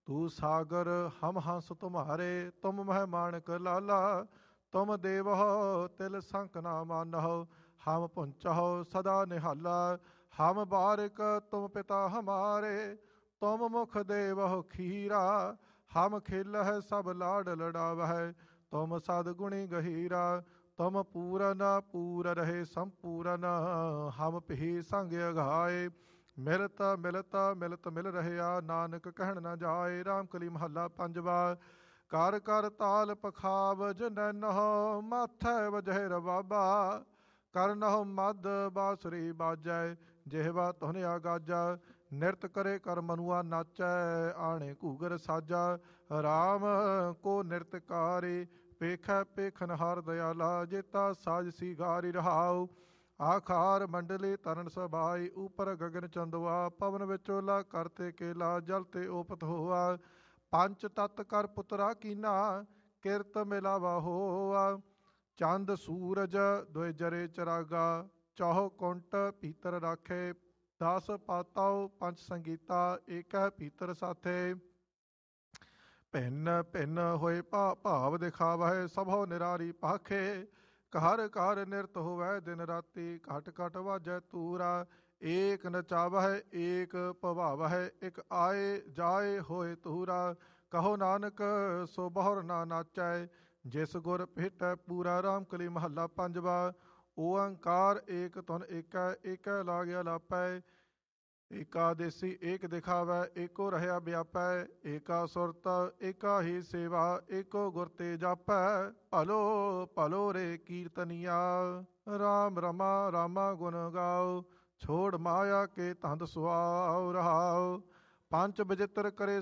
तू सागर हम हंस तुम्हारे, तुम मह माणक लाला। तुम देव हो तिल संक ना मानहो, हम पुंचहो सदा निहाला। हम बारिक तुम पिता हमारे, तुम मुख देव हो खीरा। हम खिल है सब लाड लड़ावह, तुम सदगुणी गहीरा। तुम पूरन पूर रहे संपूरन, हम पही संग अघाए। ਮਿਲਤ ਮਿਲਤ ਮਿਲਤ ਮਿਲ ਰਹਿਆ, ਨਾਨਕ ਕਹਿਣ ਨਾ ਜਾਏ। ਰਾਮ ਕਲੀ ਮਹੱਲਾ ਪੰਜਵਾ। ਕਰ ਕਰ ਤਾਲ ਪਖਾਵਜ ਨੈਨਹੁ, ਮਾਥੈ ਵਜਹਿ ਰਬਾਬਾ। ਕਰਨਹੁ ਮਦ ਬਾਸੁਰੀ ਬਾਜੈ, ਜਿਹਵਾ ਧੁਨ ਗਾਜਾ। ਨਿਰਤ ਕਰੇ ਕਰ ਮਨੁਆ ਨਾਚੈ, ਆਣੇ ਘੂਗਰ ਸਾਜਾ। ਰਾਮ ਕੋ ਨਿਰਤਕਾਰੀ, ਪੇਖੈ ਪੇਖਨ ਹਰ ਦਇਆਲਾ। ਜੇਤਾ ਸਾਜ ਸੀ ਗਾਰੀ ਰਹਾਉ, ਆਖਾਰ ਮੰਡਲੀ ਤਰਨ ਸਬਾਈ। ਉਪਰ ਗਗਨ ਚੰਦਵਾ, ਪਵਨ ਵਿਚੋਲਾ ਕਰਤੇ ਕੇਲਾ। ਜਲ ਤੇ ਓਪਤ ਹੋਆ, ਪੰਚ ਤਤ ਕਰ ਪੁੱਤਰਾ ਕੀਨਾ। ਕਿਰਤ ਮਿਲਾਵਾ ਹੋਆ, ਚੰਦ ਸੂਰਜ ਦੋਇ ਜਰੇ ਚਰਾਗਾ। ਚੌਹ ਕੁੰਟ ਭੀਤਰ ਰਾਖੇ, 10 ਪਾਤਾਉ ਪੰਚ ਸੰਗੀਤਾ। ਏਕੈ ਭੀਤਰ ਸਾਥੇ, ਭਿੰਨ ਭਿੰਨ ਹੋਏ ਭਾਵ ਦਿਖਾਵਹਿ। ਸਭੋ ਨਿਰਾਰੀ ਪਾਖੇ, ਘਰ ਘਰ ਨਿਰਤ ਹੋਵੈ ਦਿਨ ਰਾਤੀ। ਘਟ ਘਟ ਵਾਜੈ ਤੂਰਾ, ਏਕ ਨਚਾਵਹਿ ਏਕ ਭਵਾਵਹਿ। ਇਕ ਆਏ ਜਾਏ ਹੋਏ ਤੂਰਾ, ਕਹੋ ਨਾਨਕ ਸੋ ਬਹੁਰ ਨਾ ਨਾਚੈ। ਜਿਸ ਗੁਰ ਭੇਟੈ ਪੂਰਾ। ਰਾਮ ਕਲੀ ਮਹੱਲਾ ਪੰਜਵਾ। ਓੰਕਾਰ ਏਕ ਧੁਨ ਏਕੈ, ਏਕੈ ਲਾਗਿਆ ਲਾਪੈ। ਏਕਾ ਦੇਸੀ ਏਕ ਦਿਖਾਵੈ, ਏਕੋ ਰਹਿਆ ਵਿਆਪੈ। ਏਕਾ ਸੁਰਤ ਏਕਾ ਹੀ ਸੇਵਾ, ਏਕੋ ਗੁਰ ਤੇ ਜਾਪੈ। ਭਲੋ ਭਲੋ ਰੇ ਕੀਰਤਨੀਆ, ਰਾਮ ਰਮਾ ਰਾਮਾ ਗੁਣ ਗਾਓ। ਛੋੜ ਮਾਇਆ ਕੇ ਧੰਦ ਸੁਆਉ ਰਹਾਉ, ਪੰਚ ਬਜਿੱਤਰ ਕਰੇ